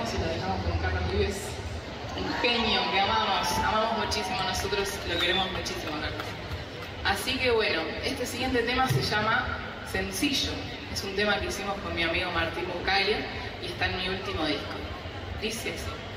queremos y lo dejamos con Carlos Vives, un genio que amamos muchísimo, nosotros lo queremos muchísimo, Carlos. Así que bueno, este siguiente tema se llama Sencillo. Es un tema que hicimos con mi amigo Martín Bucalia y está en mi último disco. Dice así.